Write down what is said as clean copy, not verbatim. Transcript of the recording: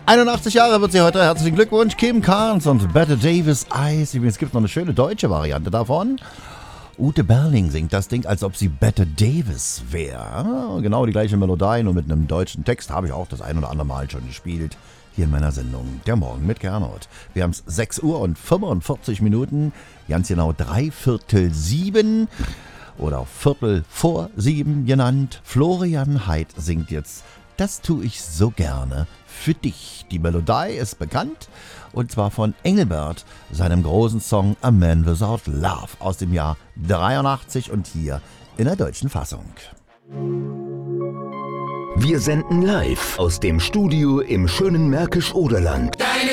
81 Jahre wird sie heute. Herzlichen Glückwunsch, Kim Carnes und Bette Davis Eyes. Übrigens gibt es noch eine schöne deutsche Variante davon. Ute Berling singt das Ding, als ob sie Bette Davis wäre. Genau die gleiche Melodie, nur mit einem deutschen Text. Habe ich auch das ein oder andere Mal schon gespielt. Hier in meiner Sendung Der Morgen mit Gernot. Wir haben es 6 Uhr und 45 Minuten. Ganz genau 6:45 oder auch 6:15 genannt. Florian Heid singt jetzt Das tue ich so gerne für dich. Die Melodie ist bekannt und zwar von Engelbert, seinem großen Song A Man Without Love aus dem Jahr 83 und hier in der deutschen Fassung. Wir senden live aus dem Studio im schönen Märkisch-Oderland. Deine